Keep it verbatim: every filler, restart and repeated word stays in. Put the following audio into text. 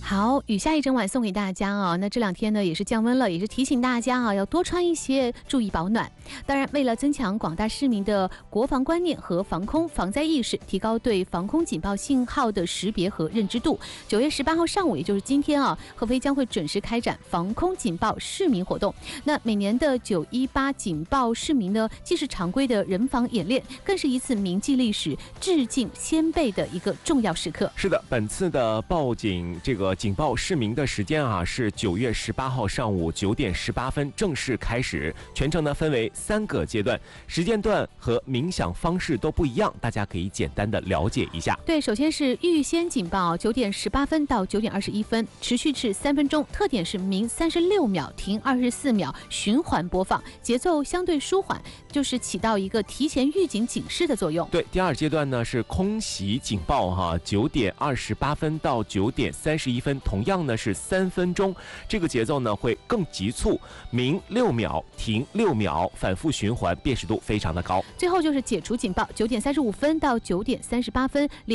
好，雨下一整晚送给大家啊。那这两天呢也是降温了，也是提醒大家啊要多穿一些，注意保暖。当然，为了增强广大市民的国防观念和防空防灾意识，提高对防空警报信号的识别和认知度，九月十八号上午，也就是今天啊，合肥将会准时开展防空警报市民活动。那每年的九一八警报市民呢，既是常规的人防演练，更是一次铭记历史、致敬先辈的一个重要时刻。 是的，本次的报警这个警报市民的时间啊，是九月十八号上午九点十八分正式开始，全程呢分为三个阶段，时间段和鸣响方式都不一样，大家可以简单的了解一下。 对，首先是预先警报，九点十八分到九点二十一分，持续至三分钟，特点是鸣三十六秒，停二十四秒，循环播放，节奏相对舒缓，就是起到一个提前预警警示的作用。 对，第二阶段呢是空袭警报哈，九点二十八分到九点三十一分，同样呢是三分钟，这个节奏呢会更急促，鸣六秒，停六秒，反复循环，辨识度非常的高。 最后就是解除警报，九点三十五分到九点三十八分。